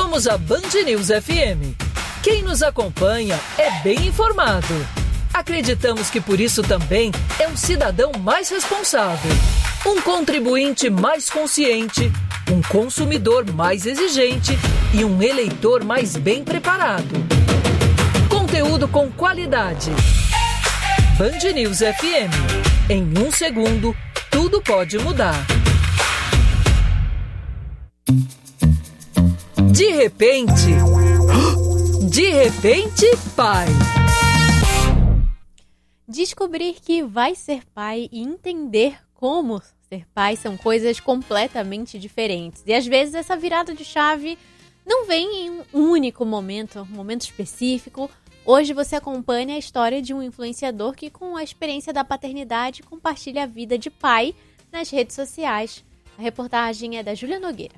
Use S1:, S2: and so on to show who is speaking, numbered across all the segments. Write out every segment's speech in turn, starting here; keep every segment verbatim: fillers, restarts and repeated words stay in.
S1: somos a Band News F M. Quem nos acompanha é bem informado. Acreditamos que por isso também é um cidadão mais responsável, um contribuinte mais consciente, um consumidor mais exigente e um eleitor mais bem preparado. Conteúdo com qualidade. Band News F M. Em um segundo, tudo pode mudar. De repente... De repente, pai.
S2: Descobrir que vai ser pai e entender como ser pai são coisas completamente diferentes. E às vezes essa virada de chave não vem em um único momento, um momento específico. Hoje você acompanha a história de um influenciador que, com a experiência da paternidade, compartilha a vida de pai nas redes sociais. A reportagem é da Júlia Nogueira.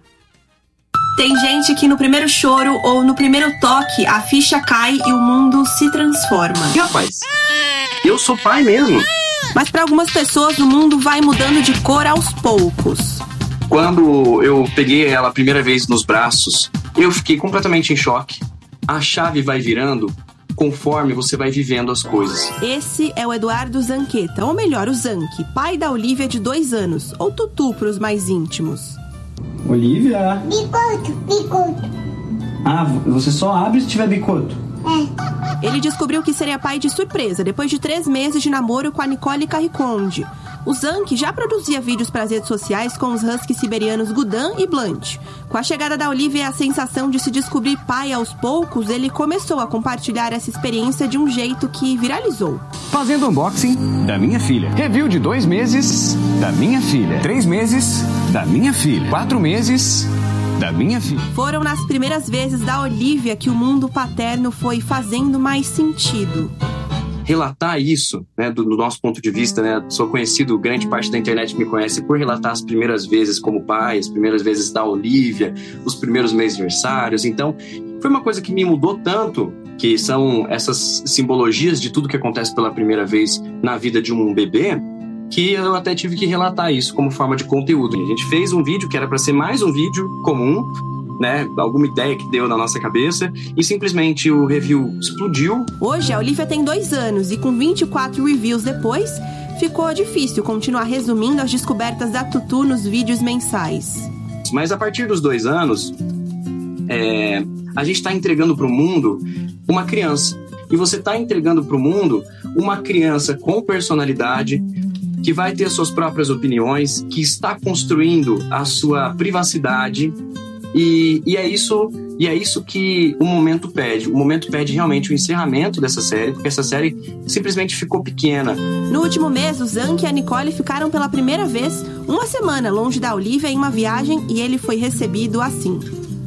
S3: Tem gente que no primeiro choro ou no primeiro toque a ficha cai e o mundo se transforma.
S4: E rapaz, eu sou pai mesmo.
S3: Mas para algumas pessoas o mundo vai mudando de cor aos poucos.
S4: Quando eu peguei ela a primeira vez nos braços, eu fiquei completamente em choque. A chave vai virando conforme você vai vivendo as coisas.
S3: Esse é o Eduardo Zanqueta, ou melhor, o Zanque, pai da Olivia de dois anos, ou Tutu para os mais íntimos.
S5: Olivia?
S6: Bicoto, bicoto.
S5: Ah, você só abre se tiver bicoto.
S6: É.
S3: Ele descobriu que seria pai de surpresa depois de três meses de namoro com a Nicole Carriconde. O Zanque já produzia vídeos para as redes sociais com os huskies siberianos Gudan e Blunt. Com a chegada da Olivia e a sensação de se descobrir pai aos poucos, ele começou a compartilhar essa experiência de um jeito que viralizou.
S7: Fazendo unboxing da minha filha. Review de dois meses da minha filha. Três meses da minha filha. Quatro meses da minha filha.
S3: Foram nas primeiras vezes da Olivia que o mundo paterno foi fazendo mais sentido.
S4: Relatar isso, né, do, do nosso ponto de vista, né, sou conhecido, grande parte da internet me conhece por relatar as primeiras vezes como pai, as primeiras vezes da Olivia, os primeiros mês-versários. Então, foi uma coisa que me mudou tanto, que são essas simbologias de tudo que acontece pela primeira vez na vida de um bebê, que eu até tive que relatar isso como forma de conteúdo. A gente fez um vídeo que era para ser mais um vídeo comum, né, alguma ideia que deu na nossa cabeça, e simplesmente o review explodiu.
S3: Hoje a Olivia tem dois anos e com vinte e quatro reviews depois, ficou difícil continuar resumindo as descobertas da Tutu nos vídeos mensais.
S4: Mas a partir dos dois anos, é, a gente está entregando para o mundo uma criança. E você está entregando para o mundo uma criança com personalidade, que vai ter suas próprias opiniões, que está construindo a sua privacidade. E, e, é isso, e é isso que o momento pede. O momento pede realmente o encerramento dessa série, porque essa série simplesmente ficou pequena.
S3: No último mês, o Zanque e a Nicole ficaram pela primeira vez uma semana longe da Olivia em uma viagem e ele foi recebido assim.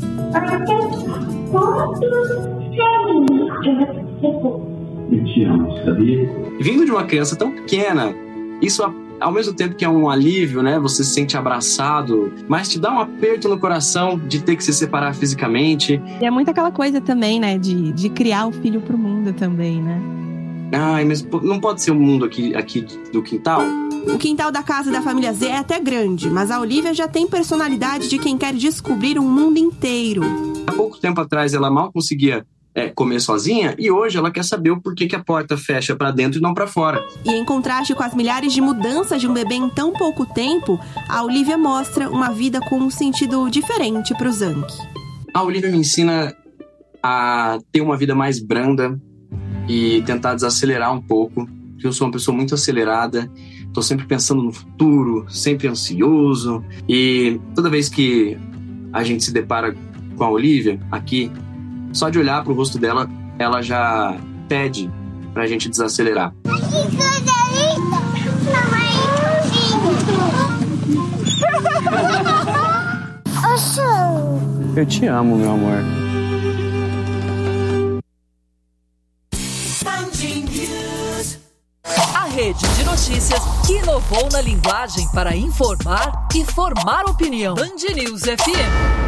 S5: Eu te amo, sabia?
S4: Vindo de uma criança tão pequena, isso ao mesmo tempo que é um alívio, né? Você se sente abraçado, mas te dá um aperto no coração de ter que se separar fisicamente.
S3: E é muito aquela coisa também, né? De, de criar o filho pro mundo também, né?
S4: Ai, mas não pode ser o mundo aqui, aqui do quintal?
S3: O quintal da casa da família Z é até grande, mas a Olivia já tem personalidade de quem quer descobrir um mundo inteiro.
S4: Há pouco tempo atrás ela mal conseguia É, comer sozinha, e hoje ela quer saber o porquê que a porta fecha pra dentro e não pra fora.
S3: E em contraste com as milhares de mudanças de um bebê em tão pouco tempo, a Olivia mostra uma vida com um sentido diferente pro Zanque.
S4: A Olivia me ensina a ter uma vida mais branda e tentar desacelerar um pouco, porque eu sou uma pessoa muito acelerada, tô sempre pensando no futuro, sempre ansioso, e toda vez que a gente se depara com a Olivia aqui, só de olhar pro rosto dela, ela já pede pra gente desacelerar.
S7: Eu te amo, meu amor.
S1: A rede de notícias que inovou na linguagem para informar e formar opinião. Band News F M.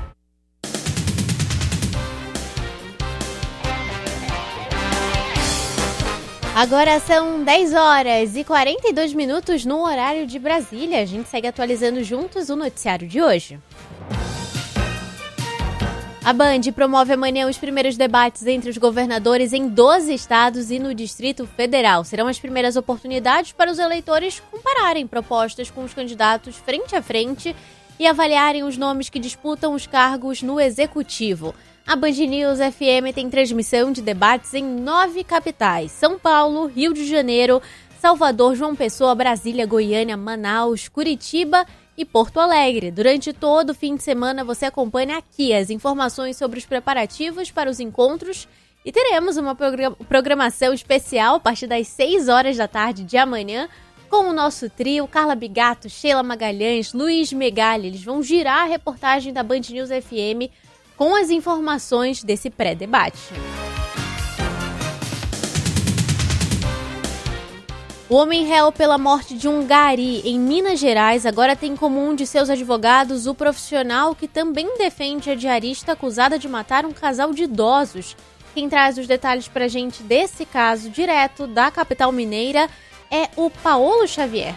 S2: Agora são dez horas e quarenta e dois minutos no horário de Brasília. A gente segue atualizando juntos o noticiário de hoje. A Band promove amanhã os primeiros debates entre os governadores em doze estados e no Distrito Federal. Serão as primeiras oportunidades para os eleitores compararem propostas com os candidatos frente a frente e avaliarem os nomes que disputam os cargos no Executivo. A Band News F M tem transmissão de debates em nove capitais: São Paulo, Rio de Janeiro, Salvador, João Pessoa, Brasília, Goiânia, Manaus, Curitiba e Porto Alegre. Durante todo o fim de semana você acompanha aqui as informações sobre os preparativos para os encontros e teremos uma programação especial a partir das seis horas da tarde de amanhã com o nosso trio, Carla Bigato, Sheila Magalhães, Luiz Megali. Eles vão girar a reportagem da Band News F M com as informações desse pré-debate. O homem réu pela morte de um gari em Minas Gerais agora tem como um de seus advogados o profissional que também defende a diarista acusada de matar um casal de idosos. Quem traz os detalhes pra gente desse caso direto da capital mineira é o Paulo Xavier.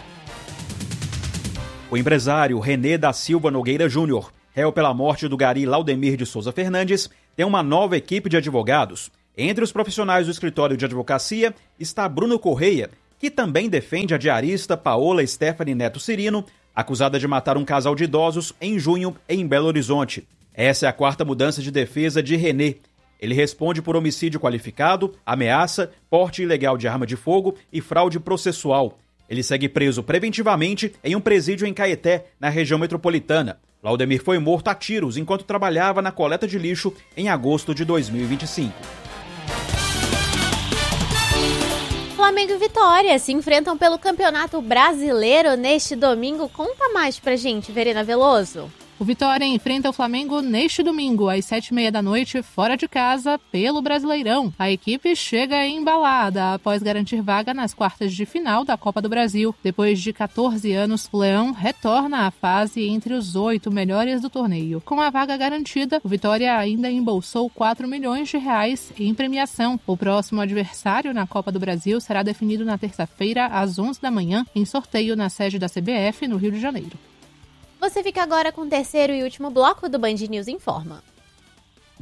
S8: O empresário René da Silva Nogueira Júnior, réu pela morte do gari Laudemir de Souza Fernandes, tem uma nova equipe de advogados. Entre os profissionais do escritório de advocacia está Bruno Correia, que também defende a diarista Paola Stephanie Neto Cirino, acusada de matar um casal de idosos em junho em Belo Horizonte. Essa é a quarta mudança de defesa de René. Ele responde por homicídio qualificado, ameaça, porte ilegal de arma de fogo e fraude processual. Ele segue preso preventivamente em um presídio em Caeté, na região metropolitana. Laudemir foi morto a tiros enquanto trabalhava na coleta de lixo em agosto de dois mil e vinte e cinco.
S2: Flamengo e Vitória se enfrentam pelo Campeonato Brasileiro neste domingo. Conta mais pra gente, Verena Veloso.
S9: O Vitória enfrenta o Flamengo neste domingo, às sete e meia da noite, fora de casa, pelo Brasileirão. A equipe chega embalada após garantir vaga nas quartas de final da Copa do Brasil. Depois de catorze anos, o Leão retorna à fase entre os oito melhores do torneio. Com a vaga garantida, o Vitória ainda embolsou quatro milhões de reais em premiação. O próximo adversário na Copa do Brasil será definido na terça-feira, às onze da manhã, em sorteio na sede da C B F, no Rio de Janeiro.
S2: Você fica agora com o terceiro e último bloco do Band News Informa.